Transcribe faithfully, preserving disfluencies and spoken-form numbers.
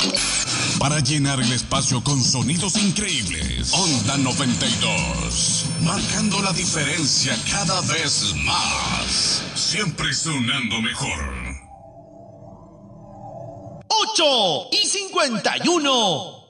Para llenar el espacio con sonidos increíbles. Onda noventa y dos. Marcando la diferencia cada vez más. Siempre sonando mejor. ocho y cincuenta y uno.